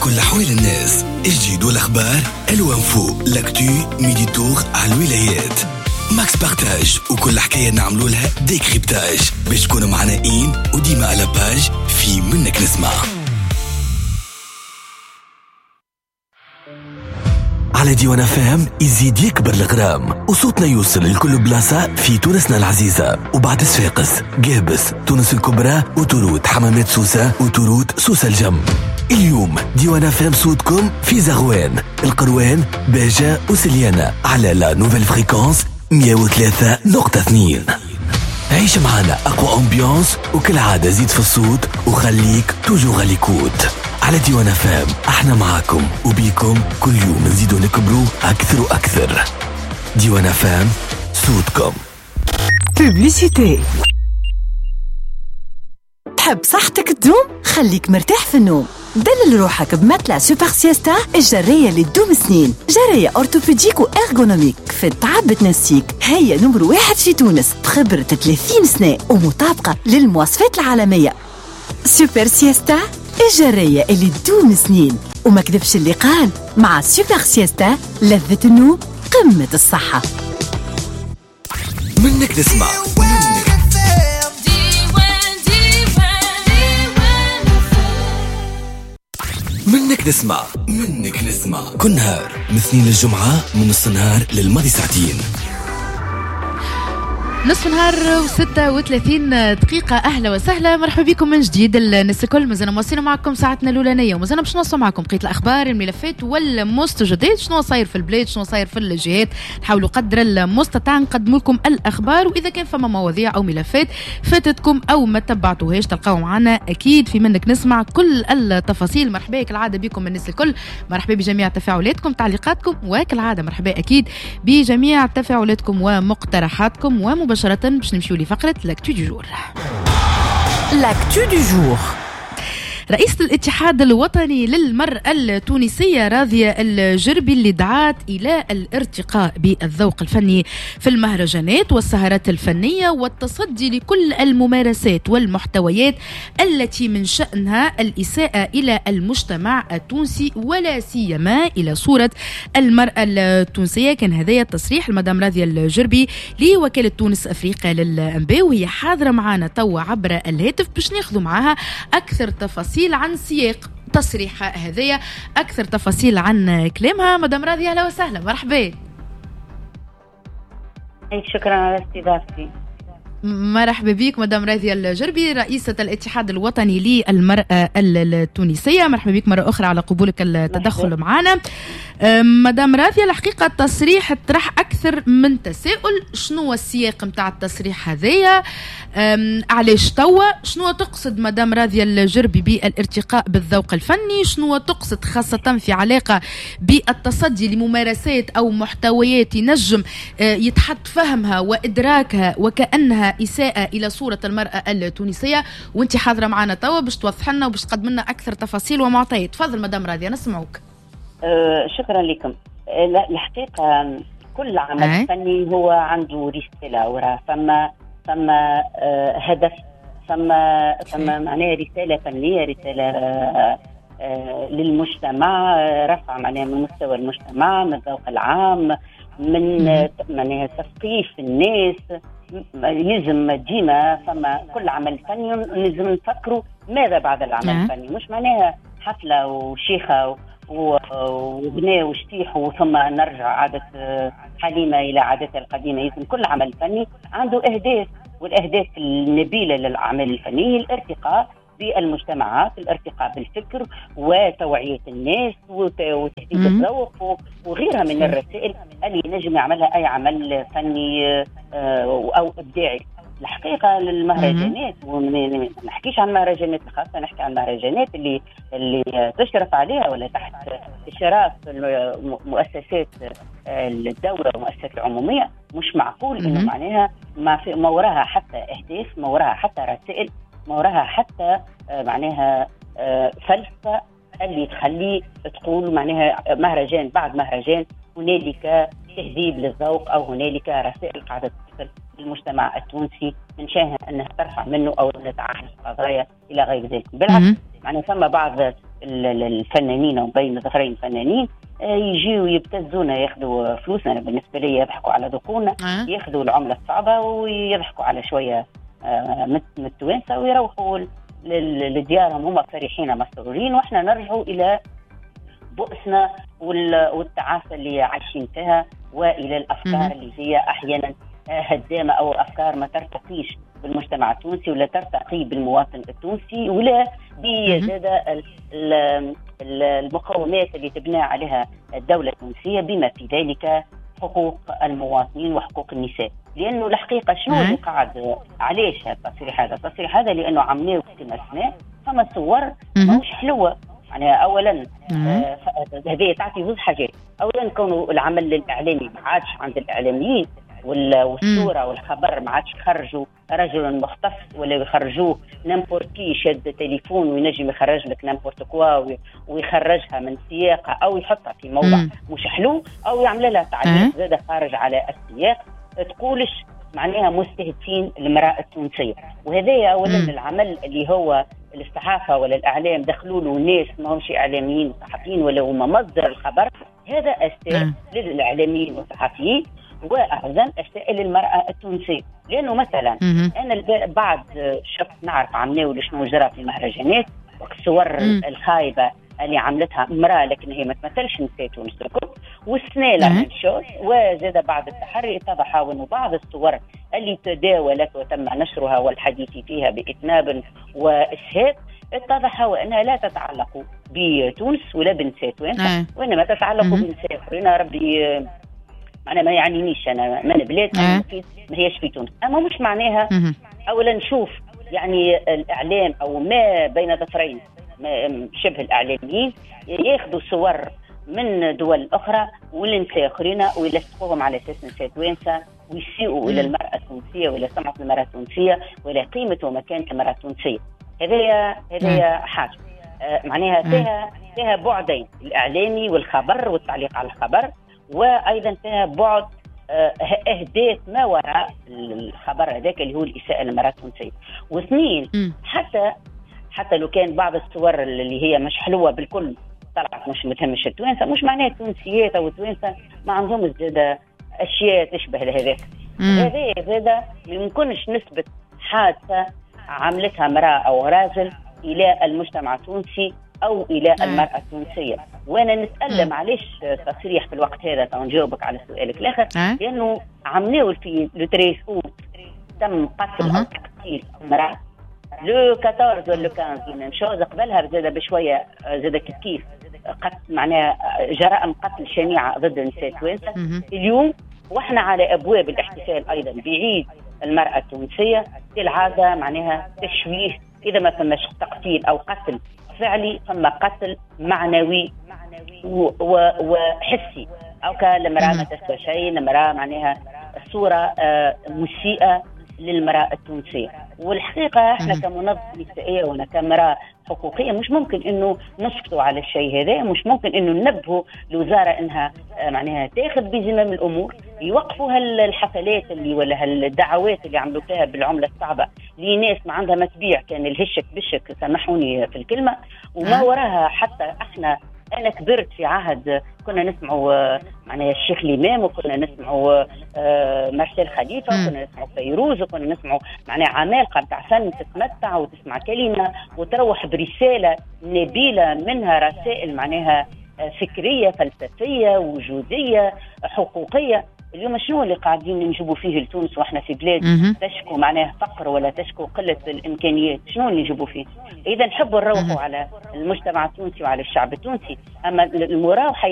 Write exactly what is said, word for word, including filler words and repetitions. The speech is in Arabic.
كل حوالي الناس، الجديد والأخبار، ألوان فوق، لاكتو، ميدي تور على الولايات. ماكس بارتاج وكل حكاية نعملوا لها ديكريبتاج باش تكونوا معنا إين وديما على باج في منك نسمع. على ديوان فام يزيد يكبر الغرام وصوتنا يوصل لكل بلاصة في تونسنا العزيزة وبعد صفاقس، قابس، تونس الكبرى وتروت حمامات سوسة وتروت سوسة الجم. اليوم ديوان فام صوتكم في زغوان، القروان، باجة وسليانة على لا نوفيل فريكونس مية وثلاثة نقطة اثنين. عيش معنا أقوى أمبيانس وكل عادة زيد في الصوت وخليك توجو غاليكوت. على ديوان فام احنا معاكم وبيكم كل يوم نزيدو نكبرو أكثر وأكثر. ديوان فام صوتكم. بوبليسيتي. تحب صحتك تدوم؟ خليك مرتاح في النوم. دلل روحك بمتلة سوبر سيستا الجرية اللي تدوم سنين. جرية أورتوبيديك وإرغونوميك في التعب بتنسيك. هي نمر واحد في تونس بخبرة ثلاثين سنة ومطابقة للمواصفات العالمية. سوبر سيستا الجرية اللي تدوم سنين. وما كذبش اللي قال، مع سوبر سيستا لذة النوم قمة الصحة. منك نسمع منك نسمع منك نسمع كل نهار من اثنين للجمعة من نص نهار للماضي ساعتين. نصف نهار وستة وثلاثين دقيقة. أهلا وسهلا، مرحبا بكم من جديد. الناس الكل مازلنا مواصلين معكم ساعتنا الأولانية ومازلنا باش نوصل معكم بقية الأخبار، الملفات والمستجدات، شنو صاير في البلاد، شنو صاير في الجهات. نحاولوا قدر المستطاع نقدموا لكم الأخبار، وإذا كان فما مواضيع أو ملفات فاتتكم أو ما تبعتوهاش تلقاو معنا أكيد في منك نسمع كل التفاصيل. مرحبا كالعادة بكم الناس الكل، مرحبا بجميع تفاعلاتكم تعليقاتكم، وكالعادة مرحبا أكيد بجميع تفاعلاتكم ومقترحاتكم. ومباشرة باش نمشيو لفقرة لاكتو دو جور. لاكتو دو جور. رئيسة الاتحاد الوطني للمرأة التونسية راضية الجربي اللي دعات إلى الارتقاء بالذوق الفني في المهرجانات والسهرات الفنية والتصدي لكل الممارسات والمحتويات التي من شأنها الإساءة إلى المجتمع التونسي ولا سيما إلى صورة المرأة التونسية. كان هذايا التصريح المدام راضية الجربي لوكالة تونس أفريقيا للأنباء، وهي حاضرة معنا توا عبر الهاتف باش ناخذوا معها أكثر تفاصيل عن سياق تصريح هذايا، أكثر تفاصيل عن كلامها. مدام راضية أهلا وسهلا، مرحبا. شكرا على استضافتي. مرحبا بك مدام راضية الجربي رئيسة الاتحاد الوطني للمرأة التونسية. مرحبا بك مرة أخرى على قبولك التدخل معنا. مدام راضية، الحقيقة التصريح طرح أكثر من تساؤل. شنو السياق متاع التصريح هذايا؟ علاش توا؟ شنو تقصد مدام راضية الجربي بالارتقاء بالذوق الفني؟ شنو تقصد خاصة في علاقة بالتصدي لممارسات أو محتويات ينجم يتحط فهمها وإدراكها وكأنها إساءة إلى صورة المرأة التونسية؟ وانت حاضرة معنا توا باش توضح لنا وباش تقدم لنا أكثر تفاصيل ومعطيات. تفضل مدام راضية نسمعوك. أه شكرا لكم. الحقيقة كل عمل أه؟ فني هو عنده رسالة وراه، فما فما أه هدف، فما فما معناها رسالة فنية، رسالة أه أه للمجتمع، رفع معناها من مستوى المجتمع، من الذوق العام، من معناها تثقيف الناس. لازم ديما فما كل عمل فني لازم نفكروا ماذا بعد العمل الفني، مش معناها حفلة وشيخة وغناء وشتيح وثم نرجع عادة حليمة إلى عادتها القديمة. يمكن كل عمل فني عنده أهداف، والأهداف النبيلة للأعمال الفنية الارتقاء بالمجتمعات، الارتقاء بالفكر وتوعية الناس وتهديد الذوق وغيرها من الرسائل اللي نجم يعملها أي عمل فني أو إبداعي. الحقيقة للمهرجانات، وما نحكيش عن مهرجانات الخاصة، نحكي عن مهرجانات اللي اللي تشرف عليها ولا تحت إشراف مؤسسات الدولة والمؤسسات العمومية. مش معقول إنه معناها ما في ما وراها حتى أهداف، ما وراها حتى رسائل، ما وراها حتى معناها فلسفة اللي تخليه تقول معناها مهرجان بعد مهرجان هنالك تهذيب للذوق أو هنالك رسائل قاعدة تصل للمجتمع التونسي من شأنها أنها ترفع منه أو أنها تعالج قضايا إلى غير ذلك. بالعكس معناها ثم بعض الفنانين وبين ظهرين فنانين يجيوا يبتزونا ياخذوا فلوسنا. بالنسبه لي يضحكوا على دخولنا، ياخذوا العمله الصعبه ويضحكوا على شويه من التوانسه ويروحوا لديارهم هم فرحين مسرورين، واحنا نرجعوا الى بؤسنا والتعاسه اللي عايشين فيها والى الافكار اللي هي احيانا هدامه او افكار ما ترتقيش بالمجتمع التونسي ولا ترتقي بالمواطن التونسي ولا بزيادة المقومات اللي تبنى عليها الدولة التونسية بما في ذلك حقوق المواطنين وحقوق النساء. لأنه الحقيقة شنو اللي قاعد علاش التصريح هذا؟ التصريح هذا لأنه عملوه كما سمع فما صور ماهوش حلوة. يعني أولا هذه آه تعطي زوج حاجات. أولا كونه العمل الإعلامي ما عادش عند الإعلاميين والصورة والخبر ما عادش يخرجوا رجل مختص ولا يخرجوه نمبورتي شاد تليفون وينجم يخرج لك نمبورت كوا ويخرجها من سياقها أو يحطها في موضع مش حلو أو يعمل لها تعليق زاد خارج على السياق تقولش معناها مستهدفين المرأة التونسية. وهذا أولا العمل اللي هو الصحافة ولا الإعلام دخلوا له ناس ما همش إعلاميين وصحفيين ولا هم مصدر الخبر، هذا أساء للإعلاميين والصحفيين وأيضا أساء للمرأة التونسية. لأنه مثلا أنا بعد شفت نعرف عملوا شنو جرى في المهرجانات والصور الخايبة اللي عملتها امرأة لكن هي ما تمثلش نساء تونس الكل والسنالة من شوز. وزاد بعد التحري اتضح أنه بعض الصور اللي تداولت وتم نشرها والحديث فيها بإتناب وإسهاب اتضح وأنها لا تتعلق بتونس ولا بنساء تونس وإنما تتعلق بنساء أخرين. ربي أنا ما يعنينيش، أنا من بلاد ما هيش في تونس. أما مش معناها أولا نشوف يعني الإعلام أو ما بين ظفرين شبه الإعلاميين ياخذوا صور من دول أخرى والنساء آخرين ويلصقوهم على أساس نساء توانسة ويسيئوا إلى المرأة التونسية وإلى سمعة المرأة التونسية وإلى قيمة ومكانة المرأة التونسية. هذه هذه حاجة آه معناها فيها فيها بعدين الإعلامي والخبر والتعليق على الخبر، وأيضا فيها بعد آه أهداف ما وراء الخبر هذاك اللي هو الإساءة للمرأة التونسية. واثنين حتى حتى لو كان بعض الصور اللي هي مش حلوة بالكل طلعت مش متهمش التوانسة، مش معناها التونسيات أو التوانسة ما عندهم زيادة أشياء تشبه لهذاك. هذا هذا ما يمكنش نثبت حادثة عملتها امرأة أو راجل إلى المجتمع التونسي أو إلى المرأة التونسية. وأنا نتألم علاش تصريح في الوقت هذا نجاوبك على سؤالك الآخر، لأنه عملوا في لتريس أوت تم قتل أو تقتيل امرأة لو أربعطاش ولا خمسطاش من شوز قبلها زاد بشوية زاد كيف قتل معناها جرائم قتل شنيعة ضد النساء التوانسة. اليوم واحنا على أبواب الاحتفال أيضا بعيد المرأة التونسية كالعادة معناها تشويه. إذا ما فماش تقتيل أو قتل فعلي فما قتل معنوي وحسي أو كالمرأة ما تسوى شيء، المرأة معناها صورة مسيئة للمرأة التونسية. والحقيقة احنا كمنظمة نسائية وانا كمرأة حقوقية مش ممكن انه نسكتوا على الشيء هذا، مش ممكن انه ننبهوا الوزارة انها معناها تاخذ بزمام الامور، يوقفوا هالحفلات اللي ولا هالدعوات اللي عملوا فيها بالعملة الصعبة لناس ما عندها ما تبيع، كان الهشك بشك سامحوني في الكلمة، وما وراها. حتى احنا أنا كبرت في عهد كنا نسمعوا معناها الشيخ الإمام وكنا نسمعوا مارسيل خليفة وكنا نسمعوا فيروز وكنا نسمعوا معناها عمالقة بتاع فن تتمتع وتسمع كلمة وتروح برسالة نبيلة منها رسائل معناها فكرية فلسفية وجودية حقوقية. اليوم شنو اللي قاعدين نجيبوا فيه لتونس واحنا في بلاد تشكو معناه فقر ولا تشكو قلة الإمكانيات؟ شنو اللي نجيبوا فيه؟ إذا نحبوا نروحوا على المجتمع التونسي وعلى الشعب التونسي، أما المراوحة